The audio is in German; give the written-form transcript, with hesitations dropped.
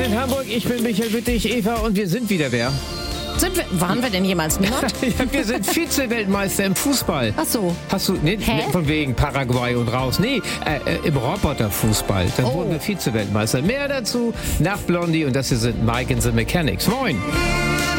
in Hamburg. Ich bin Michael Wittig, Eva, und wir sind wieder wer? Waren wir denn jemals niemand? Ja, wir sind Vize-Weltmeister im Fußball. Ach so. Hast du, nee, von wegen Paraguay und raus. Nee, im Roboterfußball. Da wurden wir Vize-Weltmeister. Mehr dazu nach Blondie, und das hier sind Mike and the Mechanics. Moin!